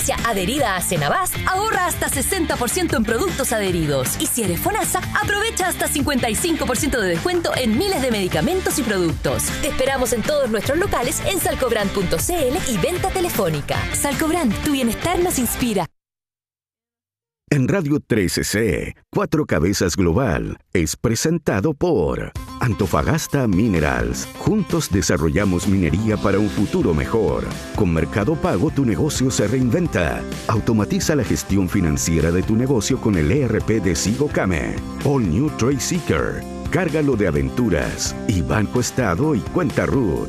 farmacia adherida a Cenabás, ahorra hasta 60% en productos adheridos. Y si eres FONASA, aprovecha hasta 55% de descuento en miles de medicamentos y productos. Te esperamos en todos nuestros locales en salcobrand.cl y venta telefónica. Salcobrand, tu bienestar nos inspira. En Radio 13C, Cuatro Cabezas Global es presentado por Antofagasta Minerals. Juntos desarrollamos minería para un futuro mejor. Con Mercado Pago tu negocio se reinventa. Automatiza la gestión financiera de tu negocio con el ERP de Sigocame. All New Trade Seeker. Cárgalo de aventuras. Y Banco Estado y Cuenta Ruth.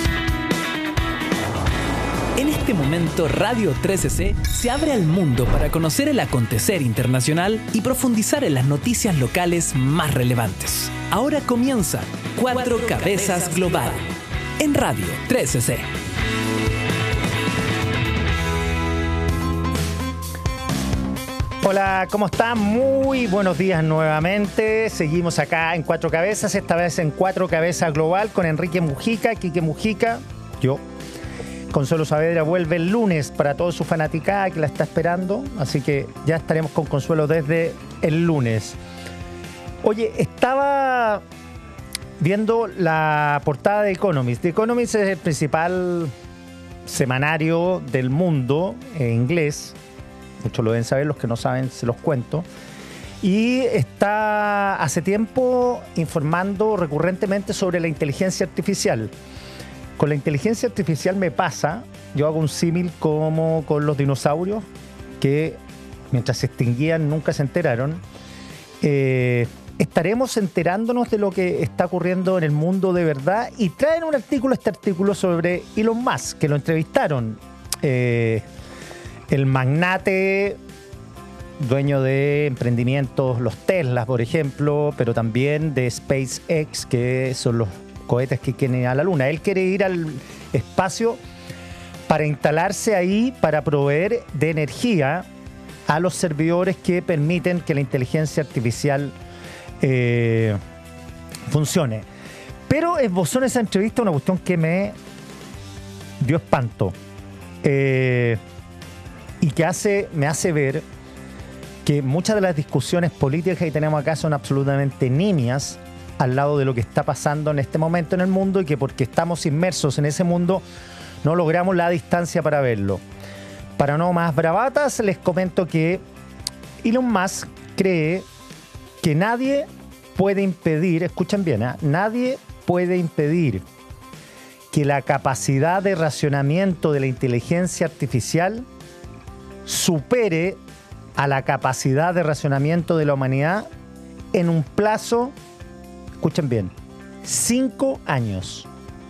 En este momento, Radio 13C se abre al mundo para conocer el acontecer internacional y profundizar en las noticias locales más relevantes. Ahora comienza Cuatro Cabezas Global en Radio 13C. Hola, ¿cómo están? Muy buenos días nuevamente. Seguimos acá en Cuatro Cabezas, esta vez en Cuatro Cabezas Global con Enrique Mujica, Quique Mujica, yo. Consuelo Saavedra vuelve el lunes para toda su fanaticada que la está esperando, así que ya estaremos con Consuelo desde el lunes. Oye, estaba viendo la portada de Economist. The Economist es el principal semanario del mundo en inglés. Muchos lo deben saber, los que no saben se los cuento. Y está hace tiempo informando recurrentemente sobre la inteligencia artificial. Con la inteligencia artificial me pasa, yo hago un símil como con los dinosaurios, que mientras se extinguían nunca se enteraron. Estaremos enterándonos de lo que está ocurriendo en el mundo de verdad, y traen este artículo sobre Elon Musk, que lo entrevistaron. El magnate, dueño de emprendimientos, los Teslas, por ejemplo, pero también de SpaceX, que son los cohetes que quieren ir a la Luna. Él quiere ir al espacio para instalarse ahí, para proveer de energía a los servidores que permiten que la inteligencia artificial funcione. Pero esbozó en esa entrevista una cuestión que me dio espanto y que me hace ver que muchas de las discusiones políticas que tenemos acá son absolutamente nimias al lado de lo que está pasando en este momento en el mundo, y que porque estamos inmersos en ese mundo no logramos la distancia para verlo. Para no más bravatas, les comento que Elon Musk cree que nadie puede impedir, escuchen bien, nadie puede impedir que la capacidad de racionamiento de la inteligencia artificial supere a la capacidad de racionamiento de la humanidad en un plazo, escuchen bien, 5 años.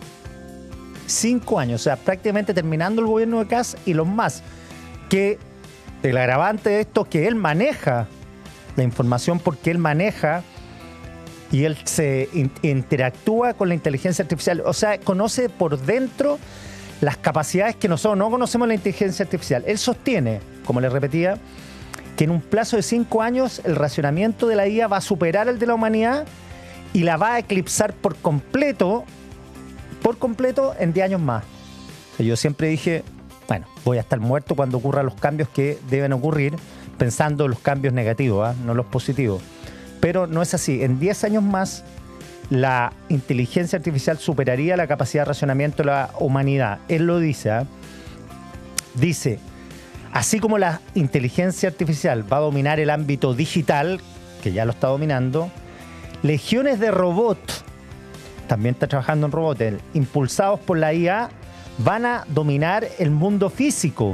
5 años, o sea, prácticamente terminando el gobierno de Kass y los más. Que el agravante de esto es que él maneja la información, porque él maneja y él se interactúa con la inteligencia artificial. O sea, conoce por dentro las capacidades que nosotros no conocemos en la inteligencia artificial. Él sostiene, como les repetía, que en un plazo de 5 años el racionamiento de la IA va a superar el de la humanidad y la va a eclipsar por completo en 10 años más. O sea, yo siempre dije, bueno, voy a estar muerto cuando ocurran los cambios que deben ocurrir, pensando en los cambios negativos, no los positivos. Pero no es así. En 10 años más, la inteligencia artificial superaría la capacidad de racionamiento de la humanidad. Él lo dice, Dice, así como la inteligencia artificial va a dominar el ámbito digital, que ya lo está dominando, legiones de robots, también está trabajando en robots, impulsados por la IA, van a dominar el mundo físico.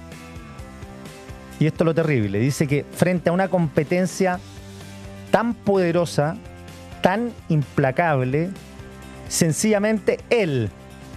Y esto es lo terrible. Dice que frente a una competencia tan poderosa, tan implacable, sencillamente él,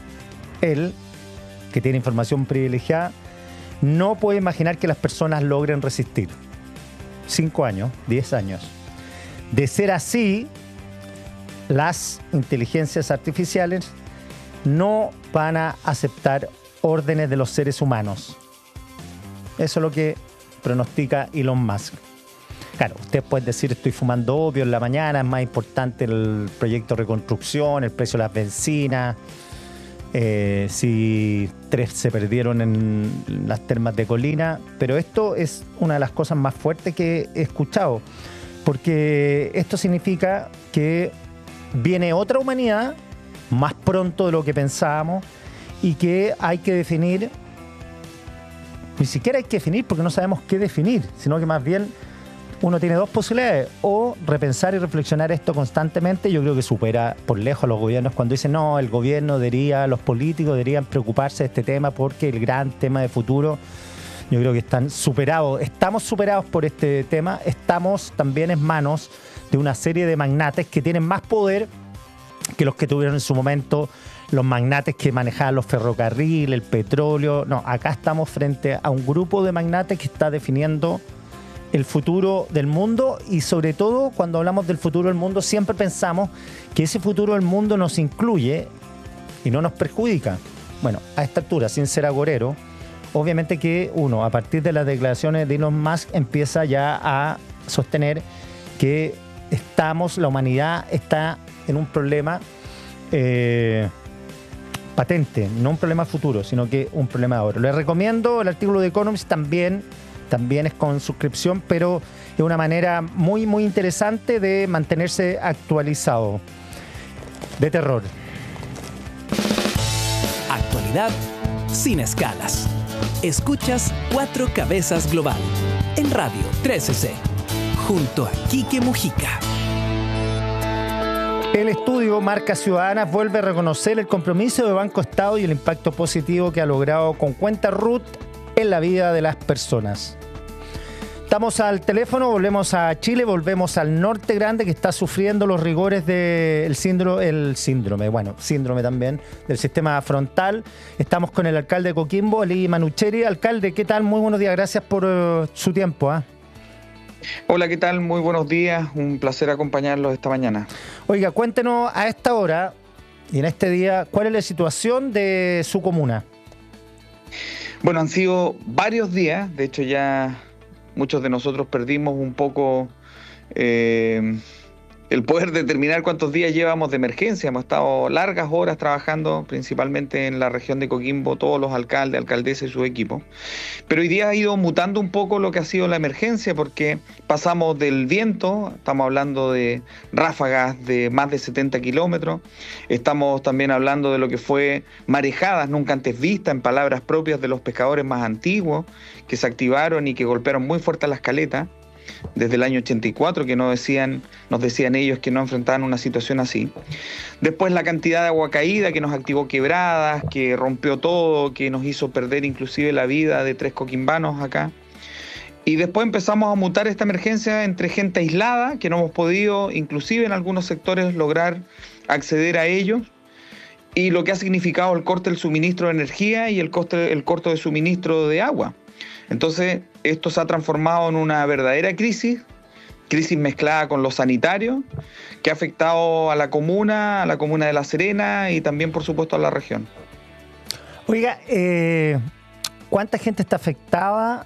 que tiene información privilegiada, no puede imaginar que las personas logren resistir. 5 años, 10 años. De ser así, las inteligencias artificiales no van a aceptar órdenes de los seres humanos. Eso es lo que pronostica Elon Musk. Claro, ustedes pueden decir, estoy fumando opio en la mañana, es más importante el proyecto de reconstrucción, el precio de las bencinas, si 3 se perdieron en las termas de Colina, pero esto es una de las cosas más fuertes que he escuchado, porque esto significa que viene otra humanidad más pronto de lo que pensábamos y que hay que definir, ni siquiera hay que definir porque no sabemos qué definir, sino que más bien uno tiene 2 posibilidades: o repensar y reflexionar esto constantemente. Yo creo que supera por lejos a los gobiernos cuando dicen no, el gobierno los políticos deberían preocuparse de este tema porque el gran tema de futuro. Yo creo que estamos superados por este tema, estamos también en manos de una serie de magnates que tienen más poder que los que tuvieron en su momento los magnates que manejaban los ferrocarriles, el petróleo. No, acá estamos frente a un grupo de magnates que está definiendo el futuro del mundo, y sobre todo cuando hablamos del futuro del mundo siempre pensamos que ese futuro del mundo nos incluye y no nos perjudica. Bueno, a esta altura, sin ser agorero, obviamente que uno, a partir de las declaraciones de Elon Musk, empieza ya a sostener que la humanidad está en un problema patente, no un problema futuro, sino que un problema de ahora. Les recomiendo el artículo de Economist, también es con suscripción, pero es una manera muy, muy interesante de mantenerse actualizado. De terror. Actualidad sin escalas. Escuchas Cuatro Cabezas Global en Radio 13C, junto a Quique Mujica. El estudio Marcas Ciudadanas vuelve a reconocer el compromiso de Banco Estado y el impacto positivo que ha logrado con cuenta RUT en la vida de las personas. Estamos al teléfono, volvemos a Chile, volvemos al norte grande que está sufriendo los rigores del síndrome también del sistema frontal. Estamos con el alcalde de Coquimbo, Eli Manucheri. Alcalde, ¿qué tal? Muy buenos días, gracias por su tiempo. Hola, ¿qué tal? Muy buenos días, un placer acompañarlos esta mañana. Oiga, cuéntenos a esta hora y en este día, ¿cuál es la situación de su comuna? Bueno, han sido varios días, de hecho ya muchos de nosotros perdimos un poco el poder determinar cuántos días llevamos de emergencia. Hemos estado largas horas trabajando, principalmente en la región de Coquimbo, todos los alcaldes, alcaldesas y su equipo. Pero hoy día ha ido mutando un poco lo que ha sido la emergencia, porque pasamos del viento, estamos hablando de ráfagas de más de 70 kilómetros, estamos también hablando de lo que fue marejadas nunca antes vistas, en palabras propias de los pescadores más antiguos, que se activaron y que golpearon muy fuerte a las caletas. Desde el año 84, que nos decían ellos que no enfrentaban una situación así. Después la cantidad de agua caída que nos activó quebradas, que rompió todo, que nos hizo perder inclusive la vida de 3 coquimbanos acá. Y después empezamos a mutar esta emergencia entre gente aislada, que no hemos podido, inclusive en algunos sectores, lograr acceder a ellos, y lo que ha significado el corte del suministro de energía y el corte de suministro de agua. Entonces, esto se ha transformado en una verdadera crisis mezclada con lo sanitario, que ha afectado a la comuna de La Serena y también, por supuesto, a la región. Oiga, ¿cuánta gente está afectada?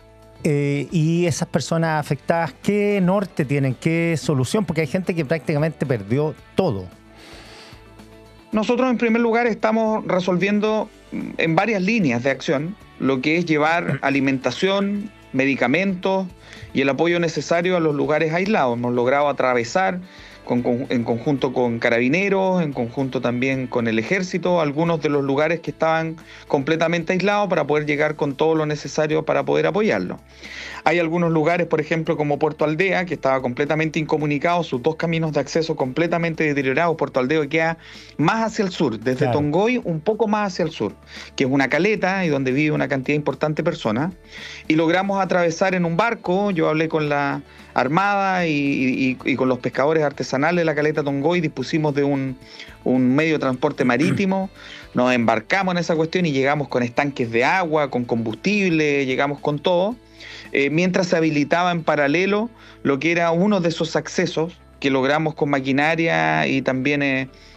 Y esas personas afectadas, ¿qué norte tienen? ¿Qué solución? Porque hay gente que prácticamente perdió todo. Nosotros, en primer lugar, estamos resolviendo en varias líneas de acción lo que es llevar alimentación, medicamentos y el apoyo necesario a los lugares aislados. Hemos logrado atravesar en conjunto con Carabineros, en conjunto también con el Ejército, algunos de los lugares que estaban completamente aislados para poder llegar con todo lo necesario para poder apoyarlo. Hay algunos lugares, por ejemplo, como Puerto Aldea, que estaba completamente incomunicado, sus 2 caminos de acceso completamente deteriorados. Puerto Aldea queda más hacia el sur, desde claro, Tongoy un poco más hacia el sur, que es una caleta y donde vive una cantidad importante de personas. Y logramos atravesar en un barco. Yo hablé con la Armada y con los pescadores artesanales de la caleta Tongoy, dispusimos de un medio de transporte marítimo, nos embarcamos en esa cuestión y llegamos con estanques de agua, con combustible, llegamos con todo. Mientras se habilitaba en paralelo lo que era uno de esos accesos que logramos con maquinaria y también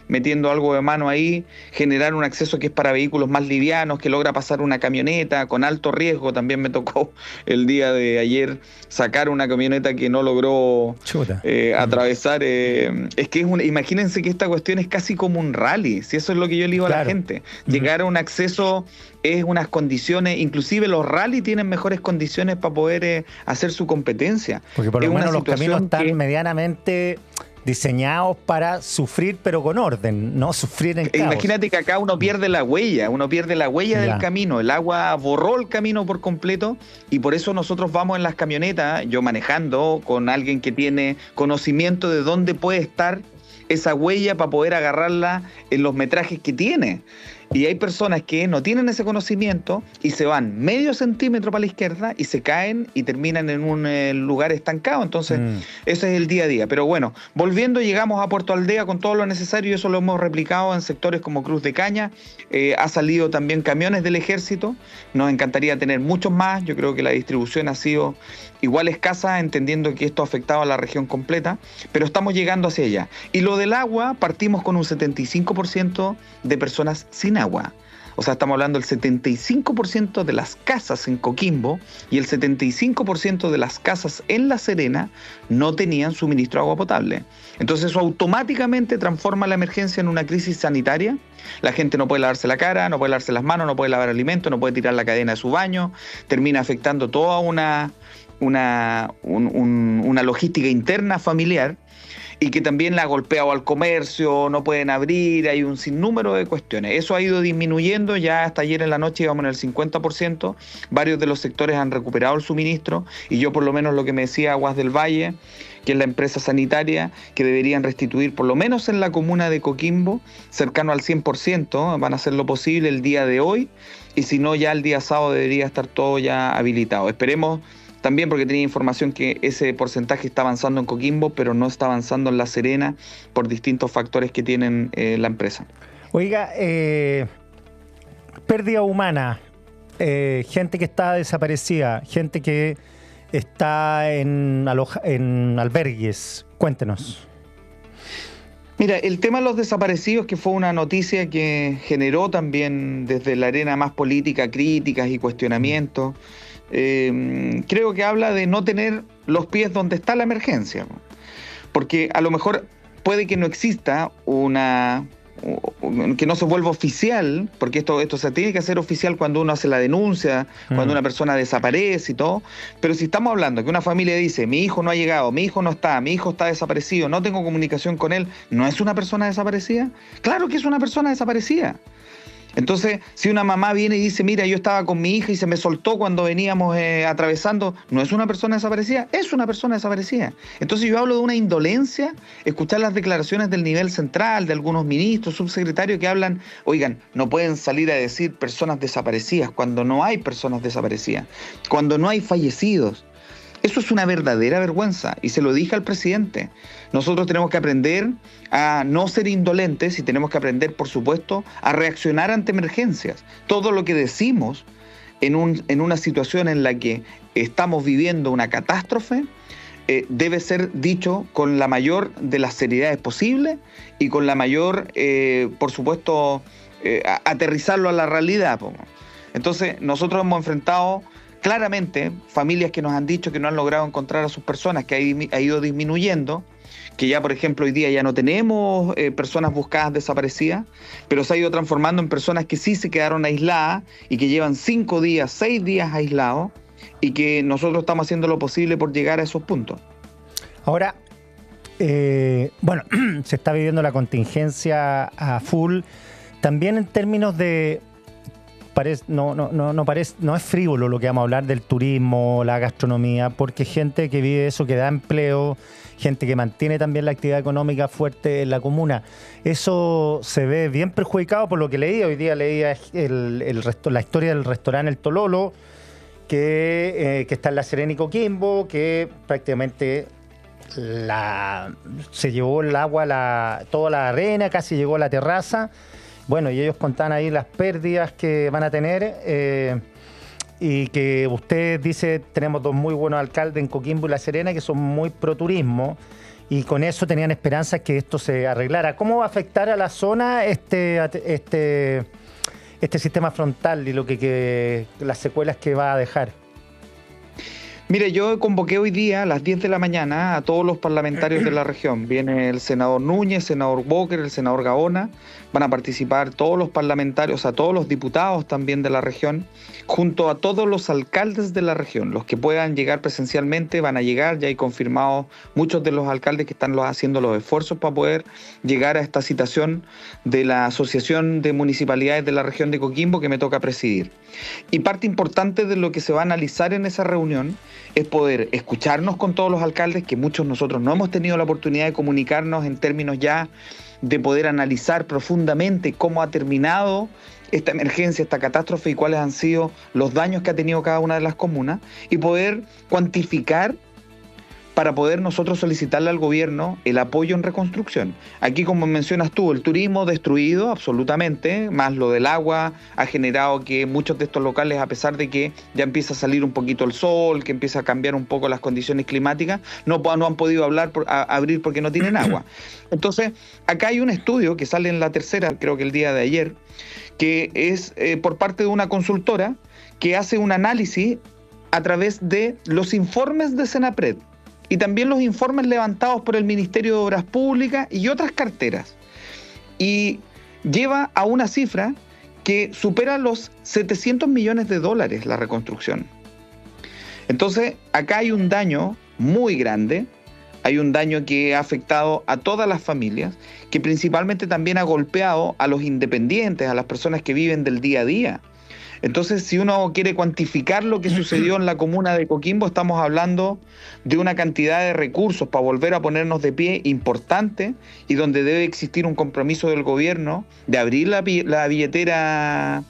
metiendo algo de mano ahí, generar un acceso que es para vehículos más livianos, que logra pasar una camioneta con alto riesgo. También me tocó el día de ayer sacar una camioneta que no logró atravesar. Es que imagínense que esta cuestión es casi como un rally, si eso es lo que yo le digo a la gente. Llegar a un acceso es unas condiciones, inclusive los rally tienen mejores condiciones para poder hacer su competencia. Porque por lo menos los caminos están medianamente diseñados para sufrir, pero con orden, no sufrir en caos. Imagínate que acá uno pierde la huella del camino. El agua borró el camino por completo y por eso nosotros vamos en las camionetas, yo manejando con alguien que tiene conocimiento de dónde puede estar esa huella para poder agarrarla en los metrajes que tiene. Y hay personas que no tienen ese conocimiento y se van medio centímetro para la izquierda y se caen y terminan en un lugar estancado. Entonces, ese es el día a día. Pero bueno, volviendo, llegamos a Puerto Aldea con todo lo necesario y eso lo hemos replicado en sectores como Cruz de Caña. Ha salido también camiones del ejército. Nos encantaría tener muchos más. Yo creo que la distribución ha sido igual escasa, entendiendo que esto ha afectado a la región completa, pero estamos llegando hacia allá. Y lo del agua, partimos con un 75% de personas sin agua. O sea, estamos hablando del 75% de las casas en Coquimbo y el 75% de las casas en La Serena no tenían suministro de agua potable. Entonces eso automáticamente transforma la emergencia en una crisis sanitaria. La gente no puede lavarse la cara, no puede lavarse las manos, no puede lavar alimentos, no puede tirar la cadena de su baño. Termina afectando toda una logística interna familiar y que también la ha golpeado al comercio, no pueden abrir, hay un sinnúmero de cuestiones. Eso ha ido disminuyendo, ya hasta ayer en la noche íbamos en el 50%, varios de los sectores han recuperado el suministro y yo por lo menos lo que me decía Aguas del Valle, que es la empresa sanitaria, que deberían restituir por lo menos en la comuna de Coquimbo, cercano al 100%, van a hacer lo posible el día de hoy y si no ya el día sábado debería estar todo ya habilitado. Esperemos también, porque tenía información que ese porcentaje está avanzando en Coquimbo, pero no está avanzando en La Serena por distintos factores que tienen la empresa. Oiga, pérdida humana, gente que está desaparecida, gente que está en albergues. Cuéntenos. Mira, el tema de los desaparecidos, que fue una noticia que generó también desde la arena más política críticas y cuestionamientos, creo que habla de no tener los pies donde está la emergencia, porque a lo mejor puede que no exista que no se vuelva oficial, porque esto se tiene que hacer oficial cuando uno hace la denuncia, cuando una persona desaparece y todo, pero si estamos hablando que una familia dice, mi hijo no ha llegado, mi hijo no está, mi hijo está desaparecido, no tengo comunicación con él, ¿no es una persona desaparecida? Claro que es una persona desaparecida. Entonces, si una mamá viene y dice, mira, yo estaba con mi hija y se me soltó cuando veníamos atravesando, ¿no es una persona desaparecida? Es una persona desaparecida. Entonces yo hablo de una indolencia, escuchar las declaraciones del nivel central, de algunos ministros, subsecretarios que hablan, oigan, no pueden salir a decir personas desaparecidas cuando no hay personas desaparecidas, cuando no hay fallecidos. Eso es una verdadera vergüenza y se lo dije al presidente. Nosotros tenemos que aprender a no ser indolentes y tenemos que aprender, por supuesto, a reaccionar ante emergencias. Todo lo que decimos en una situación en la que estamos viviendo una catástrofe debe ser dicho con la mayor de las seriedades posible y con la mayor, por supuesto, aterrizarlo a la realidad. Entonces, nosotros hemos enfrentado claramente familias que nos han dicho que no han logrado encontrar a sus personas, que ha ido disminuyendo, que ya, por ejemplo, hoy día ya no tenemos personas buscadas desaparecidas, pero se ha ido transformando en personas que sí se quedaron aisladas y que llevan 5 días, 6 días aislados y que nosotros estamos haciendo lo posible por llegar a esos puntos. Ahora, bueno, se está viviendo la contingencia a full, también en términos de... No es frívolo lo que vamos a hablar del turismo, la gastronomía, porque gente que vive eso, que da empleo, gente que mantiene también la actividad económica fuerte en la comuna. Eso se ve bien perjudicado por lo que leí. Hoy día leía la historia del restaurante El Tololo, que está en La Serena y Coquimbo, que prácticamente se llevó el agua, toda la arena, casi llegó a la terraza. Bueno, y ellos contan ahí las pérdidas que van a tener y que usted dice, tenemos 2 muy buenos alcaldes en Coquimbo y La Serena que son muy pro turismo y con eso tenían esperanzas que esto se arreglara. ¿Cómo va a afectar a la zona este sistema frontal y las secuelas que va a dejar? Mire, yo convoqué hoy día a las 10 de la mañana a todos los parlamentarios de la región. Viene el senador Núñez, el senador Walker, el senador Gaona. Van a participar todos los parlamentarios, a todos los diputados también de la región, junto a todos los alcaldes de la región. Los que puedan llegar presencialmente van a llegar. Ya hay confirmados muchos de los alcaldes que están haciendo los esfuerzos para poder llegar a esta citación de la Asociación de Municipalidades de la región de Coquimbo que me toca presidir. Y parte importante de lo que se va a analizar en esa reunión es poder escucharnos con todos los alcaldes, que muchos nosotros no hemos tenido la oportunidad de comunicarnos en términos ya de poder analizar profundamente cómo ha terminado esta emergencia, esta catástrofe y cuáles han sido los daños que ha tenido cada una de las comunas y poder cuantificar para poder nosotros solicitarle al gobierno el apoyo en reconstrucción. Aquí, como mencionas tú, el turismo destruido absolutamente, más lo del agua ha generado que muchos de estos locales, a pesar de que ya empieza a salir un poquito el sol, que empieza a cambiar un poco las condiciones climáticas, no han podido abrir porque no tienen agua. Entonces, acá hay un estudio que sale en La Tercera, creo que el día de ayer, que es por parte de una consultora que hace un análisis a través de los informes de Senapred y también los informes levantados por el Ministerio de Obras Públicas y otras carteras. Y lleva a una cifra que supera los $700 millones la reconstrucción. Entonces, acá hay un daño muy grande, hay un daño que ha afectado a todas las familias, que principalmente también ha golpeado a los independientes, a las personas que viven del día a día. Entonces, si uno quiere cuantificar lo que sucedió en la comuna de Coquimbo, estamos hablando de una cantidad de recursos para volver a ponernos de pie importante y donde debe existir un compromiso del gobierno de abrir la billetera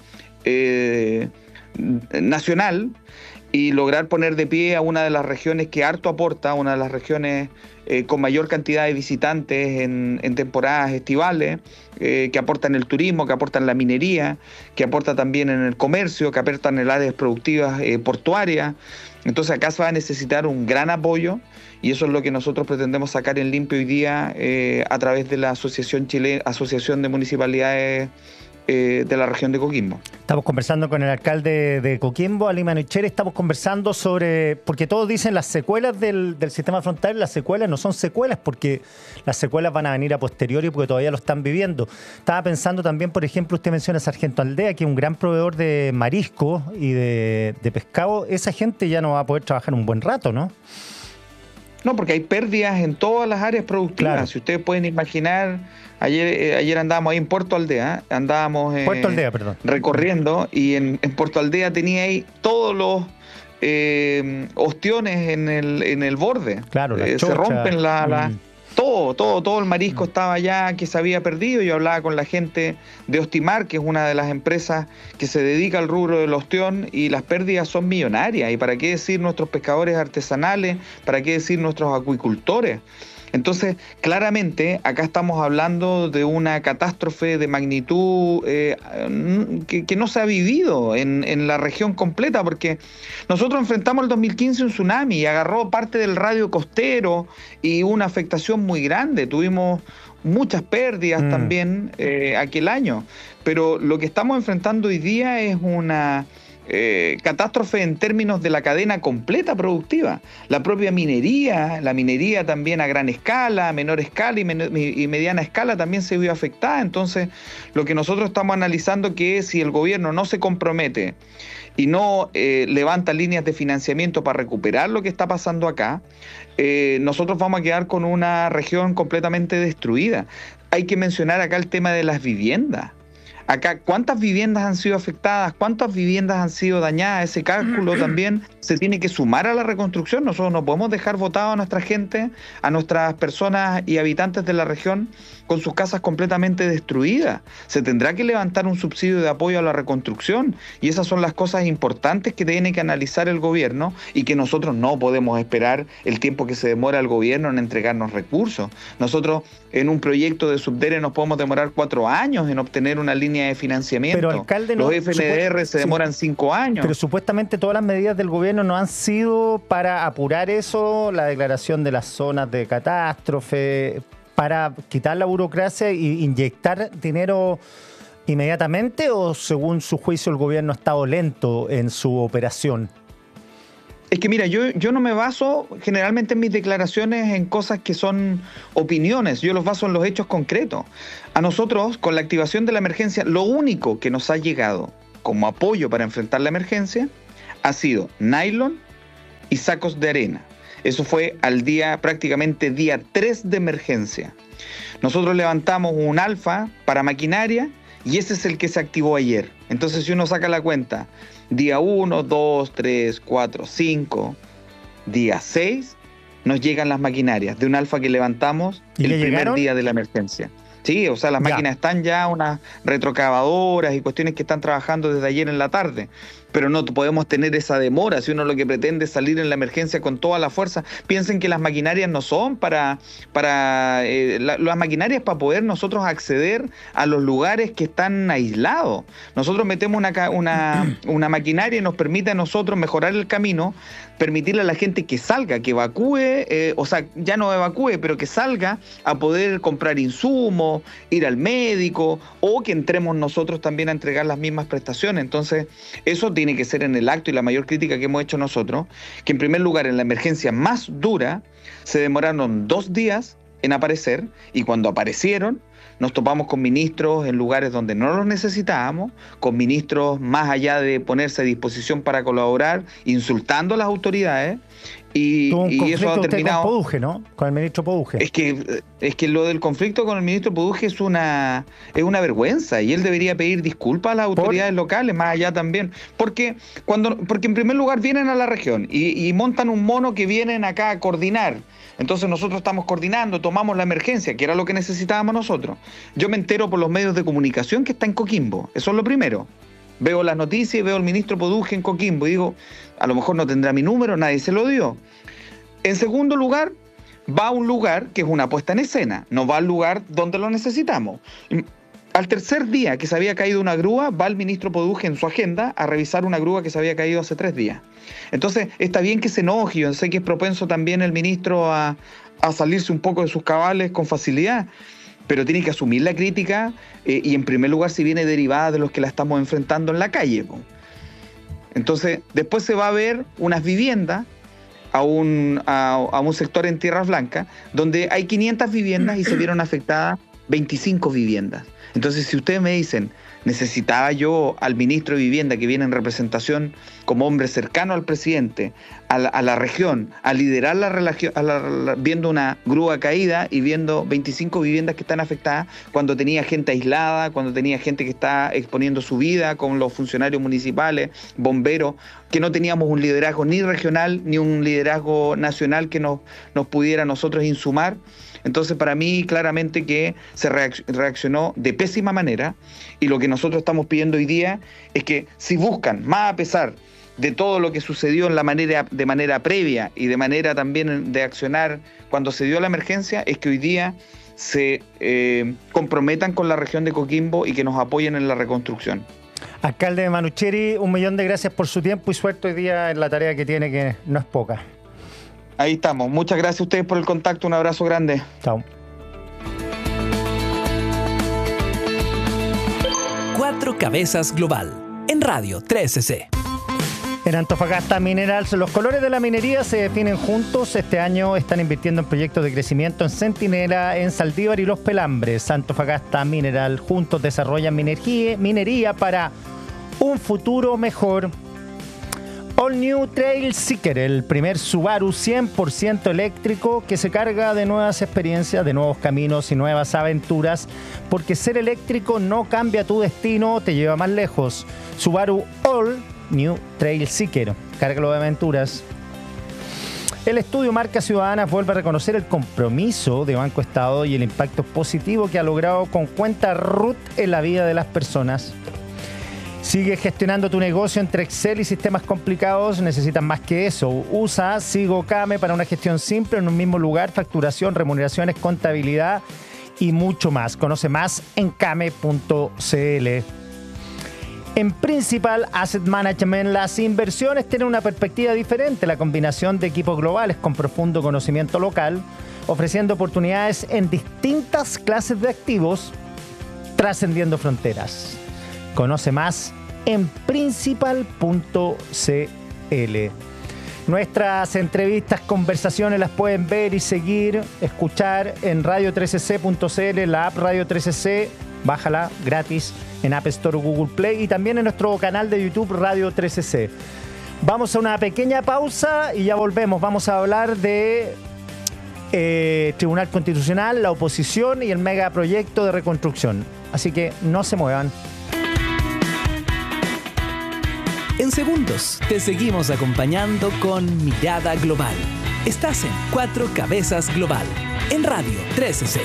nacional y lograr poner de pie a una de las regiones que harto aporta, una de las regiones con mayor cantidad de visitantes en temporadas estivales, que aportan el turismo, que aportan la minería, que aporta también en el comercio, que aportan en áreas productivas portuarias. Entonces acá se va a necesitar un gran apoyo y eso es lo que nosotros pretendemos sacar en limpio hoy día a través de la Asociación de Municipalidades de la región de Coquimbo. Estamos conversando con el alcalde de Coquimbo, Ali Manuichere. Estamos conversando sobre, porque todos dicen las secuelas del sistema frontal, las secuelas no son secuelas porque las secuelas van a venir a posteriori porque todavía lo están viviendo. Estaba pensando también, por ejemplo, usted menciona Sargento Aldea, que es un gran proveedor de marisco y de pescado. Esa gente ya no va a poder trabajar un buen rato, ¿no? No, porque hay pérdidas en todas las áreas productivas. Claro. Si ustedes pueden imaginar, ayer andábamos ahí en Puerto Aldea, recorriendo, y en Puerto Aldea tenía ahí todos los ostiones en el borde. Claro, se rompen todo el marisco estaba allá que se había perdido. Yo hablaba con la gente de Ostimar, que es una de las empresas que se dedica al rubro del ostión, y las pérdidas son millonarias. Y para qué decir nuestros pescadores artesanales, para qué decir nuestros acuicultores. Entonces, claramente, acá estamos hablando de una catástrofe de magnitud que no se ha vivido en la región completa, porque nosotros enfrentamos el 2015 un tsunami y agarró parte del radio costero y una afectación muy grande. Tuvimos muchas pérdidas también aquel año, pero lo que estamos enfrentando hoy día es una catástrofe en términos de la cadena completa productiva. La propia minería, la minería también a gran escala, a menor escala y mediana escala también se vio afectada. Entonces, lo que nosotros estamos analizando que es si el gobierno no se compromete y no levanta líneas de financiamiento para recuperar lo que está pasando acá, nosotros vamos a quedar con una región completamente destruida. Hay que mencionar acá el tema de las viviendas. Acá, ¿cuántas viviendas han sido afectadas? ¿Cuántas viviendas han sido dañadas? Ese cálculo también se tiene que sumar a la reconstrucción. Nosotros no podemos dejar votado a nuestra gente, a nuestras personas y habitantes de la región con sus casas completamente destruidas. Se tendrá que levantar un subsidio de apoyo a la reconstrucción y esas son las cosas importantes que tiene que analizar el gobierno y que nosotros no podemos esperar el tiempo que se demora el gobierno en entregarnos recursos. Nosotros en un proyecto de Subdere nos podemos demorar 4 años en obtener una línea línea de financiamiento. Pero, alcalde, los FNDR se demoran 5 años. Pero supuestamente todas las medidas del gobierno no han sido para apurar eso, la declaración de las zonas de catástrofe, para quitar la burocracia e inyectar dinero inmediatamente, o según su juicio el gobierno ha estado lento en su operación. Es que mira, yo no me baso generalmente en mis declaraciones en cosas que son opiniones, yo los baso en los hechos concretos. A nosotros, con la activación de la emergencia, lo único que nos ha llegado como apoyo para enfrentar la emergencia ha sido nylon y sacos de arena. Eso fue prácticamente día 3 de emergencia. Nosotros levantamos un alfa para maquinaria y ese es el que se activó ayer. Entonces, si uno saca la cuenta, día 1, 2, 3, 4, 5, día 6, nos llegan las maquinarias de un alfa que levantamos el primer día de la emergencia. Sí, o sea, las máquinas están ya, unas retrocavadoras y cuestiones que están trabajando desde ayer en la tarde. Pero no podemos tener esa demora si uno lo que pretende es salir en la emergencia con toda la fuerza. Piensen que las maquinarias no son las maquinarias para poder nosotros acceder a los lugares que están aislados. Nosotros metemos una maquinaria y nos permite a nosotros mejorar el camino, permitirle a la gente que salga, que evacúe, o sea, ya no evacúe, pero que salga a poder comprar insumos, ir al médico, o que entremos nosotros también a entregar las mismas prestaciones. Entonces, eso tiene que ser en el acto, y la mayor crítica que hemos hecho nosotros, que en primer lugar en la emergencia más dura se demoraron 2 días en aparecer, y cuando aparecieron nos topamos con ministros en lugares donde no los necesitábamos, con ministros más allá de ponerse a disposición para colaborar, insultando a las autoridades. Y eso ha terminado con Poduje, ¿no? Con el ministro Poduje. Es que lo del conflicto con el ministro Poduje es una vergüenza, y él debería pedir disculpas a las autoridades locales, más allá también, porque en primer lugar vienen a la región y montan un mono que vienen acá a coordinar. Entonces nosotros estamos coordinando, tomamos la emergencia, que era lo que necesitábamos nosotros. Yo me entero por los medios de comunicación que está en Coquimbo, eso es lo primero. Veo las noticias y veo al ministro Poduje en Coquimbo y digo, a lo mejor no tendrá mi número, nadie se lo dio. En segundo lugar, va a un lugar que es una puesta en escena, no va al lugar donde lo necesitamos. Al tercer día que se había caído una grúa, va el ministro Poduje en su agenda a revisar una grúa que se había caído hace 3 días. Entonces, está bien que se enoje, yo sé que es propenso también el ministro a salirse un poco de sus cabales con facilidad, pero tiene que asumir la crítica y en primer lugar si viene derivada de los que la estamos enfrentando en la calle. Entonces, después se va a ver unas viviendas a un sector en Tierras Blancas donde hay 500 viviendas y se vieron afectadas 25 viviendas. Entonces, si ustedes me dicen, necesitaba yo al ministro de Vivienda, que viene en representación como hombre cercano al presidente, a la región, a liderar viendo una grúa caída y viendo 25 viviendas que están afectadas, cuando tenía gente aislada, cuando tenía gente que está exponiendo su vida, con los funcionarios municipales, bomberos, que no teníamos un liderazgo ni regional ni un liderazgo nacional que nos pudiera nosotros insumar. Entonces, para mí, claramente que se reaccionó de pésima manera, y lo que nosotros estamos pidiendo hoy día es que si buscan, más a pesar de todo lo que sucedió de manera previa y de manera también de accionar cuando se dio la emergencia, es que hoy día se comprometan con la región de Coquimbo y que nos apoyen en la reconstrucción. Alcalde de Manucheri, 1.000.000 de gracias por su tiempo y suerte hoy día en la tarea que tiene, que no es poca. Ahí estamos. Muchas gracias a ustedes por el contacto. Un abrazo grande. Chao. 4 Cabezas Global, en Radio 13C. En Antofagasta Minerals, los colores de la minería se definen juntos. Este año están invirtiendo en proyectos de crecimiento en Centinela, en Saldívar y Los Pelambres. Antofagasta Mineral, juntos desarrollan minería para un futuro mejor. All New Trail Seeker, el primer Subaru 100% eléctrico que se carga de nuevas experiencias, de nuevos caminos y nuevas aventuras, porque ser eléctrico no cambia tu destino, te lleva más lejos. Subaru All New Trail Seeker, cárgalo de aventuras. El estudio Marcas Ciudadanas vuelve a reconocer el compromiso de Banco Estado y el impacto positivo que ha logrado con cuenta RUT en la vida de las personas. Sigue gestionando tu negocio entre Excel y sistemas complicados. Necesitas más que eso. Usa Sigo Kame para una gestión simple en un mismo lugar, facturación, remuneraciones, contabilidad y mucho más. Conoce más en came.cl. En Principal Asset Management, las inversiones tienen una perspectiva diferente. La combinación de equipos globales con profundo conocimiento local, ofreciendo oportunidades en distintas clases de activos, trascendiendo fronteras. Conoce más en Principal.cl. Nuestras entrevistas, conversaciones las pueden ver y seguir, escuchar en radio13c.cl, la app Radio 13C, bájala gratis en App Store o Google Play, y también en nuestro canal de YouTube Radio 13C. Vamos a una pequeña pausa y ya volvemos. Vamos a hablar de Tribunal Constitucional, la oposición y el megaproyecto de reconstrucción. Así que no se muevan. En segundos te seguimos acompañando con Mirada Global. Estás en Cuatro Cabezas Global, en Radio 13C.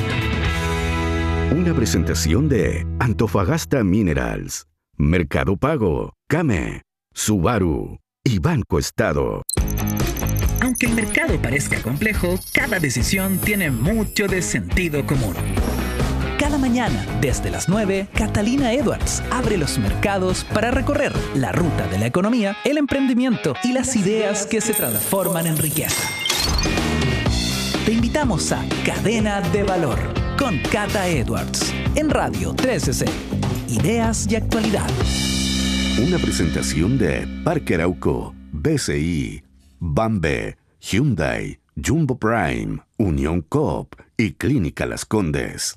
Una presentación de Antofagasta Minerals, Mercado Pago, Came, Subaru y Banco Estado. Aunque el mercado parezca complejo, cada decisión tiene mucho de sentido común. Cada mañana, desde las 9, Catalina Edwards abre los mercados para recorrer la ruta de la economía, el emprendimiento y las ideas que se transforman en riqueza. Te invitamos a Cadena de Valor con Cata Edwards en Radio 13C. Ideas y actualidad. Una presentación de Parque Arauco, BCI, Bambe, Hyundai, Jumbo Prime, Unión Coop y Clínica Las Condes.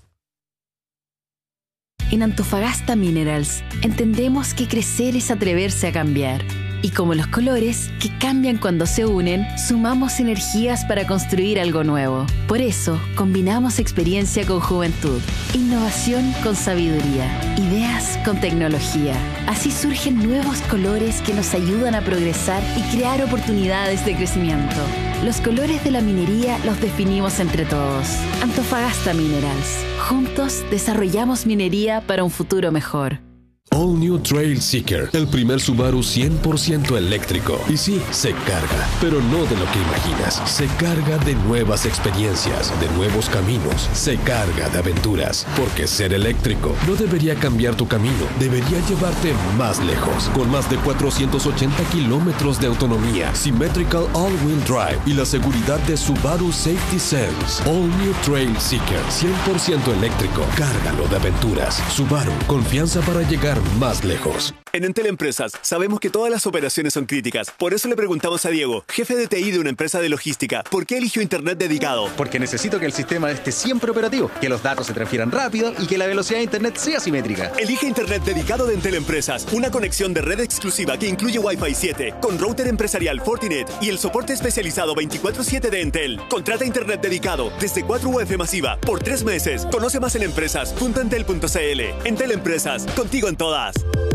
En Antofagasta Minerals entendemos que crecer es atreverse a cambiar. Y como los colores, que cambian cuando se unen, sumamos energías para construir algo nuevo. Por eso, combinamos experiencia con juventud, innovación con sabiduría, ideas con tecnología. Así surgen nuevos colores que nos ayudan a progresar y crear oportunidades de crecimiento. Los colores de la minería los definimos entre todos. Antofagasta Minerals. Juntos desarrollamos minería para un futuro mejor. All New Trail Seeker, el primer Subaru 100% eléctrico. Y sí, se carga, pero no de lo que imaginas. Se carga de nuevas experiencias, de nuevos caminos. Se carga de aventuras. Porque ser eléctrico no debería cambiar tu camino, debería llevarte más lejos. Con más de 480 kilómetros de autonomía, Symmetrical All-Wheel Drive y la seguridad de Subaru Safety Sense. All New Trail Seeker, 100% eléctrico. Cárgalo de aventuras. Subaru, confianza para llegar más lejos. En Entel Empresas sabemos que todas las operaciones son críticas. Por eso le preguntamos a Diego, jefe de TI de una empresa de logística, ¿por qué eligió Internet dedicado? Porque necesito que el sistema esté siempre operativo, que los datos se transfieran rápido y que la velocidad de Internet sea simétrica. Elige Internet dedicado de Entel Empresas, una conexión de red exclusiva que incluye Wi-Fi 7, con router empresarial Fortinet y el soporte especializado 24/7 de Entel. Contrata Internet dedicado desde 4 UF masiva por 3 meses. Conoce más en empresas.entel.cl. Entel Empresas, contigo en todas.